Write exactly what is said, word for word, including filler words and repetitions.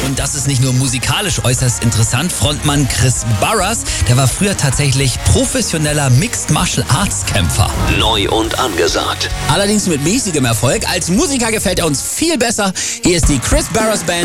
Und das ist nicht nur musikalisch äußerst interessant. Frontmann Chris Burress, der war früher tatsächlich professioneller Mixed Martial Arts Kämpfer. Neu und angesagt. Allerdings mit mäßigem Erfolg. Als Musiker gefällt er uns viel besser. Hier ist die Chris Burress Band.